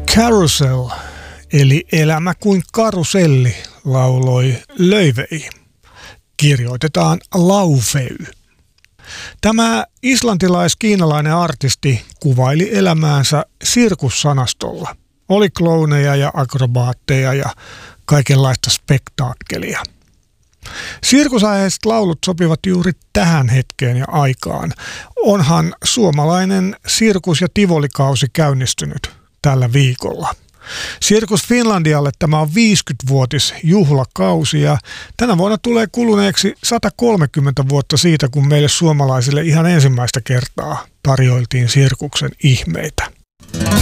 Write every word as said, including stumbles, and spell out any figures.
Carousel, eli Elämä kuin karuselli, lauloi Löfvei. Kirjoitetaan Laufey. Tämä islantilais-kiinalainen artisti kuvaili elämäänsä sirkussanastolla. Oli klooneja ja akrobaatteja ja kaikenlaista spektaakkelia. Sirkusaiheiset laulut sopivat juuri tähän hetkeen ja aikaan. Onhan suomalainen sirkus- ja tivolikausi käynnistynyt tällä viikolla. Sirkus Finlandialle tämä on viisikymmenvuotisjuhlakausi ja tänä vuonna tulee kuluneeksi sata kolmekymmentä vuotta siitä, kun meille suomalaisille ihan ensimmäistä kertaa tarjoiltiin sirkuksen ihmeitä.